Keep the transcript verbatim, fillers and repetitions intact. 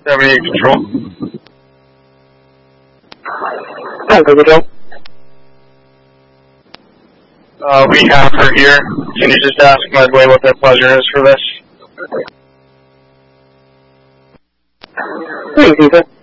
seventy-eight control. Hi, control. Uh, we have her here. Can you just ask Medway what their pleasure is for this? Thanks, Ethan.